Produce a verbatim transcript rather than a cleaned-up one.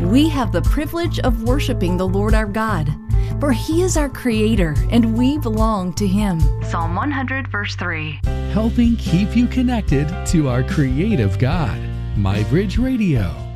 we have the privilege of worshiping the Lord our God, for He is our Creator and we belong to Him. Psalm one hundred, verse three. Helping keep you connected to our creative God. MyBridge Radio.